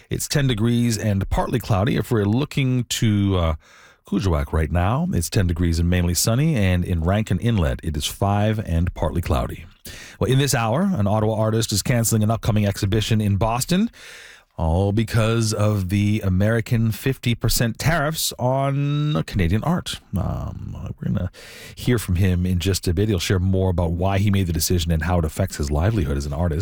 It's 10 degrees and partly cloudy. If we're looking to Kuujjuaq right now, it's 10 degrees and mainly sunny, and in Rankin Inlet, it is 5 and partly cloudy. Well, in this hour, an Ottawa artist is canceling an upcoming exhibition in Boston, all because of the American 50% tariffs on Canadian art. We're going to hear from him in just a bit. He'll share more about why he made the decision and how it affects his livelihood as an artist.